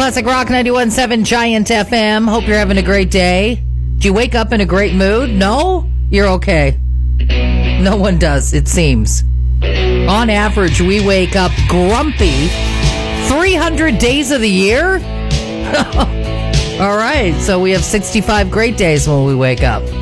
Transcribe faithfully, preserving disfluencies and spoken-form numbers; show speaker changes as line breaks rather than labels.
Classic Rock ninety-one point seven Giant F M. Hope you're having a great day. Do you wake up in a great mood? No? You're okay. No one does, it seems. On average, we wake up grumpy three hundred days of the year? All right, so we have sixty-five great days when we wake up.